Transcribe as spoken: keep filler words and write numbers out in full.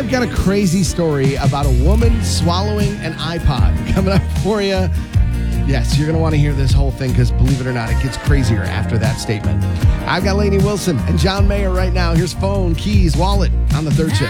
I've got a crazy story about a woman swallowing an iPod coming up for you. Yes, you're going to want to hear this whole thing because, believe it or not, it gets crazier after that statement. I've got Lainey Wilson and John Mayer right now. Here's phone, keys, wallet on the third shift.